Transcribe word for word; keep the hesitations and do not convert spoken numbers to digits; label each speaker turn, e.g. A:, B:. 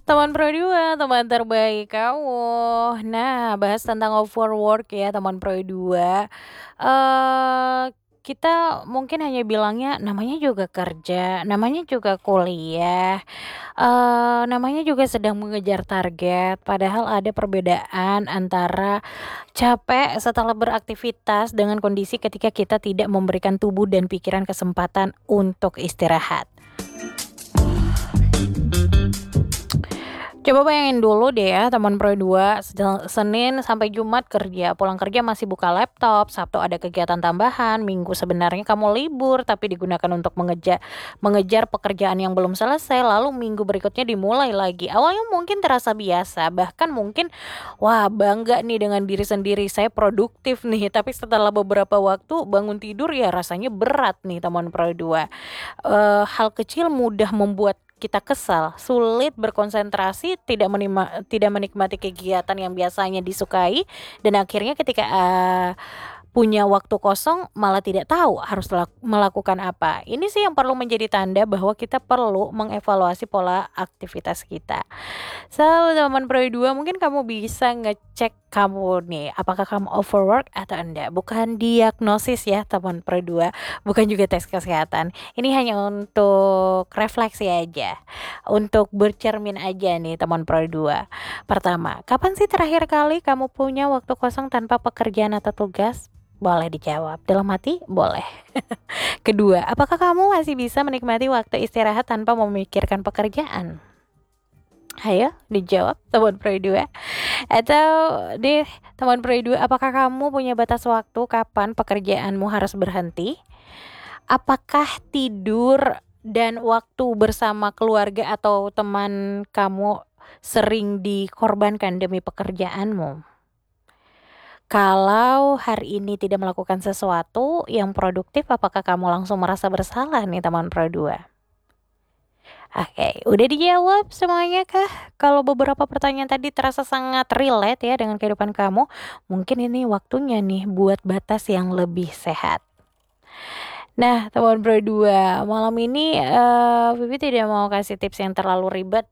A: Teman Pro dua, teman terbaik kamu. Nah, bahas tentang overwork ya teman Pro dua. Eee, kita mungkin hanya bilangnya namanya juga kerja, namanya juga kuliah, eee, namanya juga sedang mengejar target, padahal ada perbedaan antara capek setelah beraktivitas dengan kondisi ketika kita tidak memberikan tubuh dan pikiran kesempatan untuk istirahat. Coba bayangin dulu deh ya teman Pro dua, sel Senin sampai Jumat kerja, pulang kerja masih buka laptop, Sabtu ada kegiatan tambahan, Minggu sebenarnya kamu libur tapi digunakan untuk mengeja mengejar pekerjaan yang belum selesai, lalu minggu berikutnya dimulai lagi. Awalnya mungkin terasa biasa, bahkan mungkin, wah bangga nih dengan diri sendiri, saya produktif nih, tapi setelah beberapa waktu bangun tidur ya rasanya berat nih teman Pro dua. Eee, hal kecil mudah membuat kita kesal, sulit berkonsentrasi, tidak menima tidak menikmati kegiatan yang biasanya disukai, dan akhirnya ketika, eee, punya waktu kosong malah tidak tahu harus lak melakukan apa. Ini sih yang perlu menjadi tanda bahwa kita perlu mengevaluasi pola aktivitas kita. So, teman Pro dua mungkin kamu bisa ngecek kamu nih, apakah kamu overwork atau enggak. Bukan diagnosis ya teman Pro dua, bukan juga tes kesehatan. Ini hanya untuk refleksi aja, untuk bercermin aja nih teman Pro dua. Pertama, kapan sih terakhir kali kamu punya waktu kosong tanpa pekerjaan atau tugas? Boleh dijawab, dalam hati boleh. Kedua, apakah kamu masih bisa menikmati waktu istirahat tanpa memikirkan pekerjaan? Hayo dijawab teman Pro dua. Atau deh teman Pro dua, apakah kamu punya batas waktu kapan pekerjaanmu harus berhenti? Apakah tidur dan waktu bersama keluarga atau teman kamu sering dikorbankan demi pekerjaanmu? Kalau hari ini tidak melakukan sesuatu yang produktif, apakah kamu langsung merasa bersalah nih teman Pro dua? Oke, udah dijawab semuanya kah? Kalau beberapa pertanyaan tadi terasa sangat relate ya dengan kehidupan kamu, mungkin ini waktunya nih buat batas yang lebih sehat. Nah, teman Pro dua, malam ini, eee, Vivi tidak mau kasih tips yang terlalu ribet